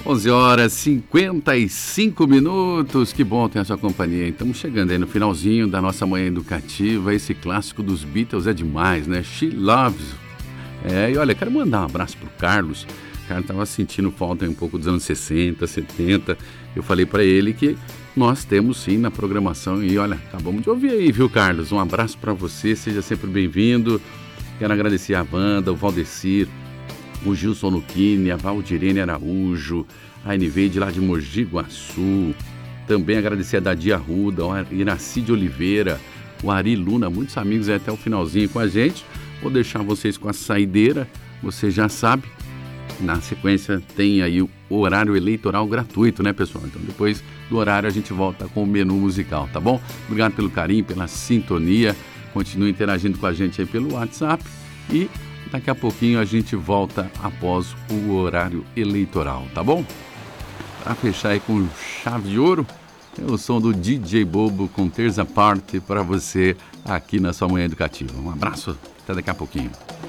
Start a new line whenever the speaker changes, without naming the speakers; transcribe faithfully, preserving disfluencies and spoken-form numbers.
onze horas e cinquenta e cinco minutos, que bom ter a sua companhia. Estamos chegando aí no finalzinho da nossa manhã educativa. Esse clássico dos Beatles é demais, né? She Loves. É, e olha, quero mandar um abraço pro Carlos. O Carlos estava sentindo falta um pouco dos anos sessenta, setenta. Eu falei para ele que nós temos sim na programação. E olha, acabamos de ouvir aí, viu, Carlos? Um abraço para você, seja sempre bem-vindo. Quero agradecer a Wanda, o Valdecir, o Gilson Luquini, a Valdirene Araújo, a Eniveide lá de Mogi Guaçu. Também agradecer a Dadia Arruda, o Iraci de Oliveira, o Ari Luna, muitos amigos aí até o finalzinho com a gente. Vou deixar vocês com a saideira, você já sabe. Na sequência tem aí o horário eleitoral gratuito, né, pessoal? Então depois do horário a gente volta com o menu musical, tá bom? Obrigado pelo carinho, pela sintonia. Continue interagindo com a gente aí pelo WhatsApp e daqui a pouquinho a gente volta após o horário eleitoral, tá bom? Para fechar aí com chave de ouro, é o som do D J Bobo com Terça Parte para você aqui na sua manhã educativa. Um abraço, até daqui a pouquinho.